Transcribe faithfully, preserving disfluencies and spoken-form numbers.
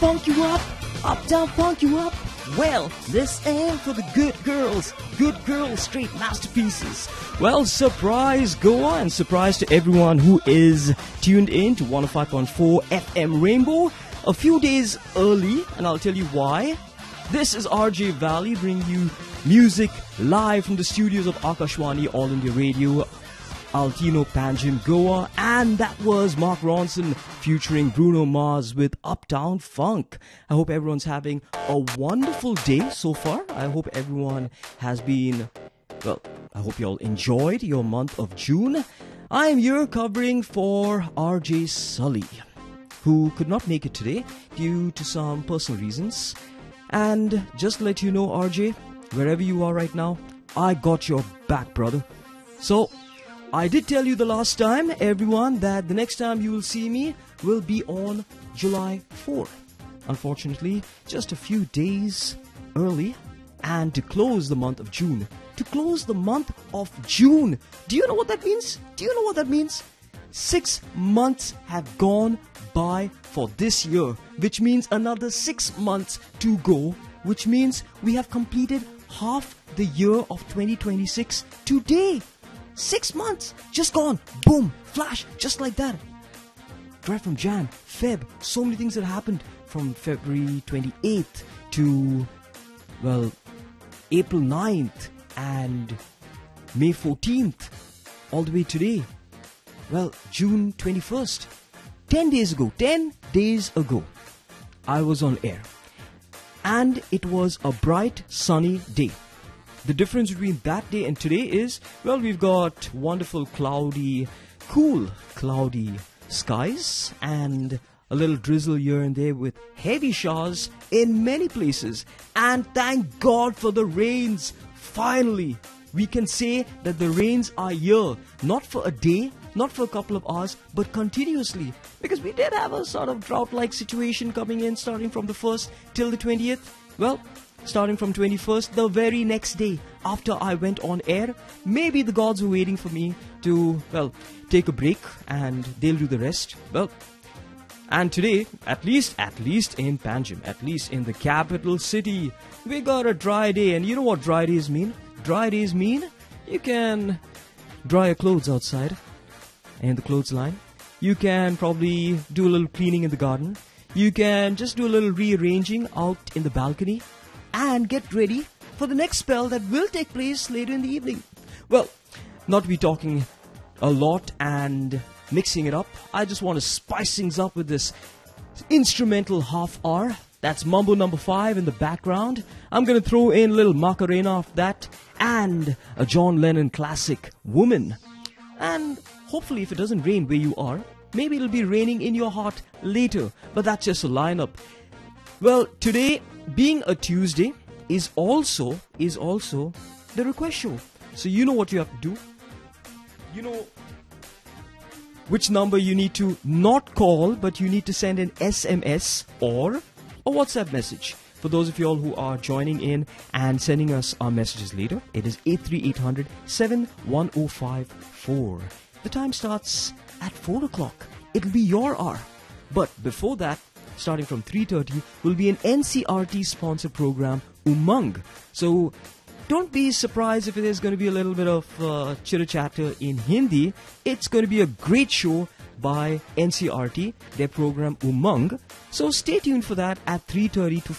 funk you up, uptown funk you up. Well, this ain't for the good girls, good girls, straight masterpieces. Well, surprise Goa and surprise to everyone who is tuned in to one oh five point four F M Rainbow a few days early, and I'll tell you why. This is R J Valley bringing you music live from the studios of Akashwani All India Radio, Altino Panjim, Goa, and that was Mark Ronson featuring Bruno Mars with Uptown Funk. I hope everyone's having a wonderful day so far. I hope everyone has been, well, I hope you all enjoyed your month of June. I am here covering for R J Sully, who could not make it today due to some personal reasons. And just to let you know, R J, wherever you are right now, I got your back, brother. So, I did tell you the last time, everyone, that the next time you will see me will be on July fourth. Unfortunately, just a few days early, and to close the month of June. To close the month of June. Do you know what that means? Do you know what that means? Six months have gone by for this year, which means another six months to go, which means we have completed half the year of twenty twenty-six today. Six months just gone. Boom, flash, just like that. Right from Jan, Feb, so many things that happened from February twenty-eighth to, well, April ninth and May fourteenth, all the way today. Well, June twenty-first. Ten days ago, ten days ago, I was on air. And it was a bright, sunny day. The difference between that day and today is, well, we've got wonderful cloudy, cool cloudy skies and a little drizzle here and there with heavy showers in many places. And thank God for the rains. Finally, we can say that the rains are here, not for a day, not for a couple of hours, but continuously. Because we did have a sort of drought-like situation coming in starting from the first till the twentieth. Well, starting from twenty-first, the very next day after I went on air, maybe the gods were waiting for me to, well, take a break and they'll do the rest. Well, and today, at least, at least in Panjim, at least in the capital city, we got a dry day. And you know what dry days mean? Dry days mean you can dry your clothes outside in the clothesline. You can probably do a little cleaning in the garden. You can just do a little rearranging out in the balcony and get ready for the next spell that will take place later in the evening. Well, not to be talking a lot and mixing it up, I just want to spice things up with this instrumental half hour. That's Mambo number five in the background. I'm going to throw in a little Macarena off that and a John Lennon classic, Woman. And hopefully if it doesn't rain where you are, maybe it'll be raining in your heart later. But that's just a lineup. Well, today, being a Tuesday, is also, is also the request show. So you know what you have to do. You know which number you need to not call, but you need to send an S M S or a WhatsApp message. For those of you all who are joining in and sending us our messages later, it is eight three eight hundred seven one oh five four. The time starts at four o'clock. It'll be your hour. But before that, starting from three thirty, will be an N C R T-sponsored program, Umang. So don't be surprised if there's going to be a little bit of uh, chitter-chatter in Hindi. It's going to be a great show by N C R T, their program Umang. So stay tuned for that at three thirty to